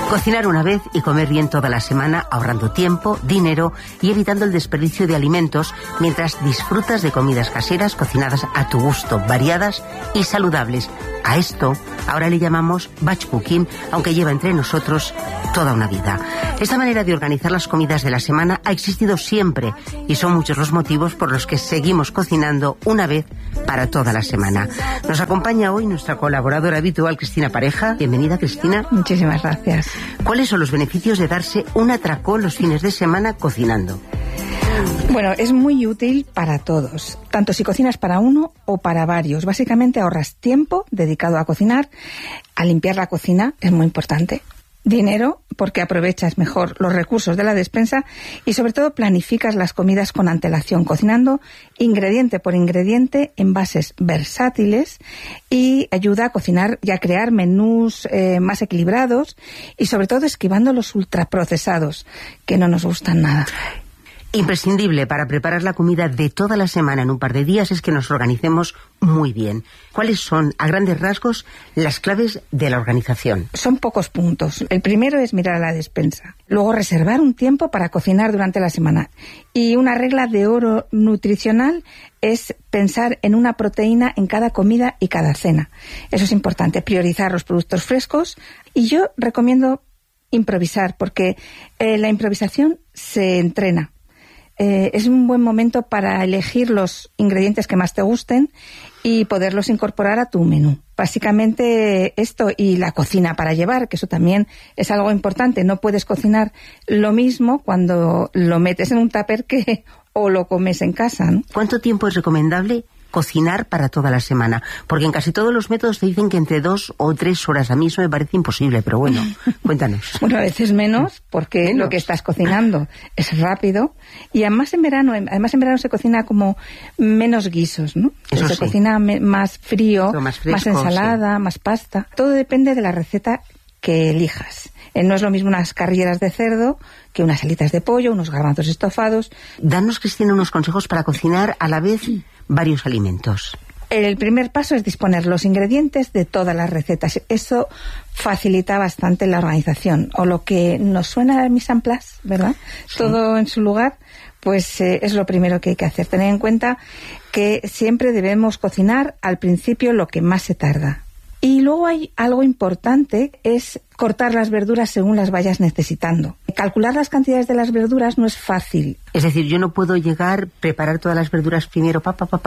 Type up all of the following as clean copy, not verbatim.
Cocinar una vez y comer bien toda la semana, ahorrando tiempo, dinero y evitando el desperdicio de alimentos mientras disfrutas de comidas caseras cocinadas a tu gusto, variadas y saludables. A esto ahora le llamamos batch cooking, aunque lleva entre nosotros toda una vida. Esta manera de organizar las comidas de la semana ha existido siempre y son muchos los motivos por los que seguimos cocinando una vez para toda la semana. Nos acompaña hoy nuestra colaboradora habitual, Cristina Pareja. Bienvenida, Cristina. Muchísimas gracias. ¿Cuáles son los beneficios de darse un atracón los fines de semana cocinando? Bueno, es muy útil para todos, tanto si cocinas para uno o para varios. Básicamente ahorras tiempo dedicado a cocinar, a limpiar la cocina, es muy importante. Dinero, porque aprovechas mejor los recursos de la despensa y sobre todo planificas las comidas con antelación, cocinando ingrediente por ingrediente en bases versátiles y ayuda a cocinar y a crear menús más equilibrados y sobre todo esquivando los ultraprocesados, que no nos gustan nada. Imprescindible para preparar la comida de toda la semana en un par de días es que nos organicemos muy bien. ¿Cuáles son, a grandes rasgos, las claves de la organización? Son pocos puntos. El primero es mirar a la despensa. Luego, reservar un tiempo para cocinar durante la semana. Y una regla de oro nutricional es pensar en una proteína en cada comida y cada cena. Eso es importante, priorizar los productos frescos. Y yo recomiendo improvisar, porque la improvisación se entrena. Es un buen momento para elegir los ingredientes que más te gusten y poderlos incorporar a tu menú. Básicamente esto y la cocina para llevar, que eso también es algo importante. No puedes cocinar lo mismo cuando lo metes en un tupper que o lo comes en casa, ¿no? ¿Cuánto tiempo es recomendable cocinar para toda la semana? Porque en casi todos los métodos te dicen que entre 2 o 3 horas. A mí eso me parece imposible, pero bueno, cuéntanos. Bueno, a veces menos, porque lo que estás cocinando es rápido. Y además en verano se cocina como menos guisos, ¿no? Eso se sí. Cocina más frío, más fresco, más ensalada, sí. Más pasta. Todo depende de la receta que elijas. No es lo mismo unas carrilleras de cerdo que unas alitas de pollo, unos garbanzos estofados. Danos, Cristina, unos consejos para cocinar a la vez varios alimentos. El primer paso es disponer los ingredientes de todas las recetas. Eso facilita bastante la organización. O lo que nos suena a mise en place, ¿verdad? Sí. Todo en su lugar, pues es lo primero que hay que hacer. Tener en cuenta que siempre debemos cocinar al principio lo que más se tarda. Y luego hay algo importante, es cortar las verduras según las vayas necesitando. Calcular las cantidades de las verduras no es fácil. Es decir, yo no puedo preparar todas las verduras primero,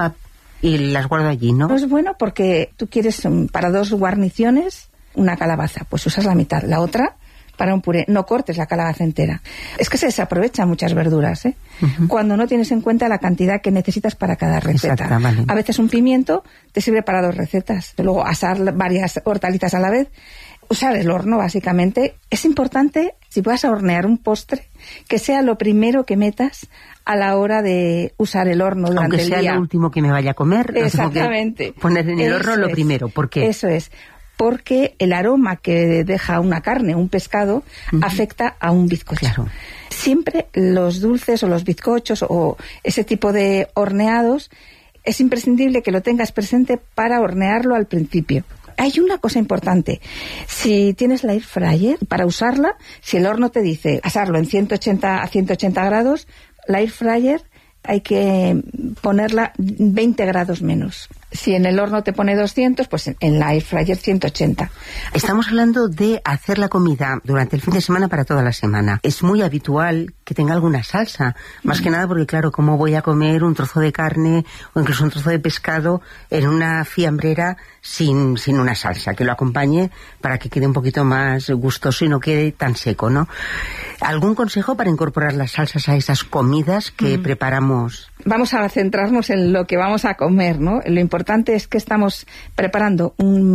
y las guardo allí, ¿no? No es bueno porque tú quieres para 2 guarniciones una calabaza, pues usas la mitad, la otra para un puré. No cortes la calabaza entera. Es que se desaprovechan muchas verduras, ¿eh? Uh-huh. Cuando no tienes en cuenta la cantidad que necesitas para cada receta. Vale. A veces un pimiento te sirve para 2 recetas. Luego asar varias hortalizas a la vez. Usar el horno, básicamente. Es importante, si vas a hornear un postre, que sea lo primero que metas a la hora de usar el horno durante el día. Aunque sea lo último que me vaya a comer. Exactamente. Tengo que poner en el horno lo primero. ¿Por qué? Eso es. Porque el aroma que deja una carne, un pescado, afecta a un bizcocho. Claro. Siempre los dulces o los bizcochos o ese tipo de horneados, es imprescindible que lo tengas presente para hornearlo al principio. Hay una cosa importante. Si tienes la air fryer, para usarla, si el horno te dice asarlo en 180 a 180 grados, la air fryer hay que ponerla 20 grados menos. Si en el horno te pone 200, pues en la air fryer 180. Estamos hablando de hacer la comida durante el fin de semana para toda la semana. Es muy habitual que tenga alguna salsa, más que nada porque, claro, ¿cómo voy a comer un trozo de carne o incluso un trozo de pescado en una fiambrera sin una salsa que lo acompañe para que quede un poquito más gustoso y no quede tan seco, ¿no? ¿Algún consejo para incorporar las salsas a esas comidas que preparamos? Vamos a centrarnos en lo que vamos a comer, ¿no? Lo importante es que estamos preparando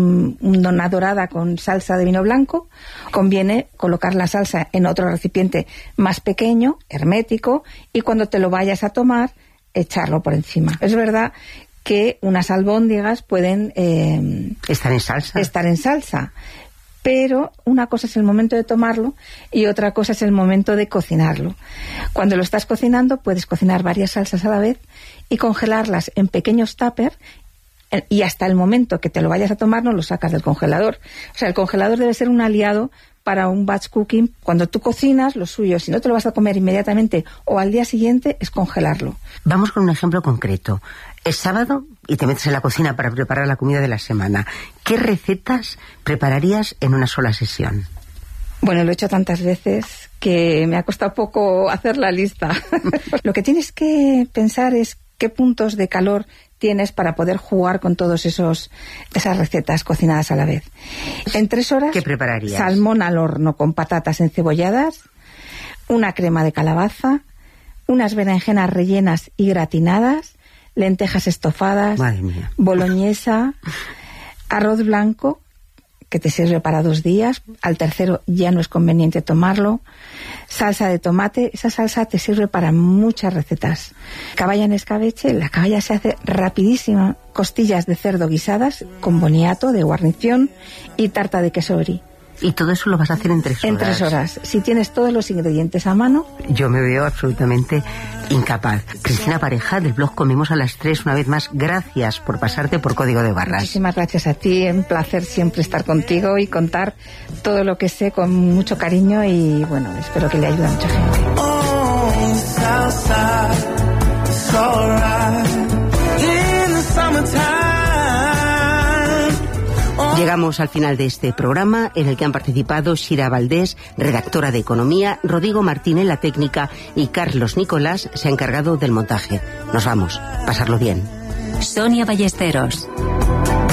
una dorada con salsa de vino blanco. Conviene colocar la salsa en otro recipiente más pequeño, hermético, y cuando te lo vayas a tomar, echarlo por encima. Es verdad que unas albóndigas pueden estar en salsa. Pero una cosa es el momento de tomarlo y otra cosa es el momento de cocinarlo. Cuando lo estás cocinando puedes cocinar varias salsas a la vez y congelarlas en pequeños tuppers y hasta el momento que te lo vayas a tomar no lo sacas del congelador. O sea, el congelador debe ser un aliado para un batch cooking. Cuando tú cocinas, lo suyo, si no te lo vas a comer inmediatamente o al día siguiente, es congelarlo. Vamos con un ejemplo concreto. Es sábado y te metes en la cocina para preparar la comida de la semana. ¿Qué recetas prepararías en una sola sesión? Bueno, lo he hecho tantas veces que me ha costado poco hacer la lista. Lo que tienes que pensar es qué puntos de calor tienes para poder jugar con todas esas recetas cocinadas a la vez. En 3 horas, ¿qué prepararías? Salmón al horno con patatas encebolladas, una crema de calabaza, unas berenjenas rellenas y gratinadas, lentejas estofadas, madre mía, boloñesa, arroz blanco, que te sirve para 2 días, al tercero ya no es conveniente tomarlo, salsa de tomate, esa salsa te sirve para muchas recetas. Caballa en escabeche, la caballa se hace rapidísima, costillas de cerdo guisadas con boniato de guarnición y tarta de queso brie. ¿Y todo eso lo vas a hacer en 3 horas? En 3 horas. Si tienes todos los ingredientes a mano. Yo me veo absolutamente incapaz. Cristina Pareja, del blog Comemos a las 3, una vez más, gracias por pasarte por Código de Barras. Muchísimas gracias a ti. Un placer siempre estar contigo y contar todo lo que sé con mucho cariño y, bueno, espero que le ayude a mucha gente. Llegamos al final de este programa en el que han participado Shira Valdés, redactora de Economía, Rodrigo Martín en la técnica y Carlos Nicolás se ha encargado del montaje. Nos vamos. Pasarlo bien. Sonia Ballesteros.